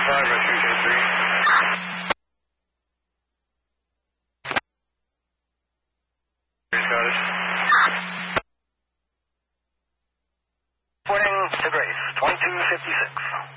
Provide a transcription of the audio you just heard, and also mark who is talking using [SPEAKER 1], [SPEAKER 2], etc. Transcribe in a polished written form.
[SPEAKER 1] 5, rescue 3. Got it.
[SPEAKER 2] Reporting to Grace, 2256.